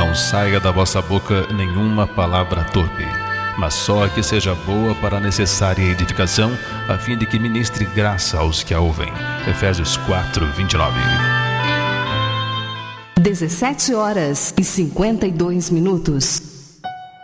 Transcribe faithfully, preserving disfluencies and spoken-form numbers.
não saia da vossa boca nenhuma palavra torpe, mas só a que seja boa para a necessária edificação, a fim de que ministre graça aos que a ouvem. Efésios quatro, vinte e nove. dezessete horas e cinquenta e dois minutos.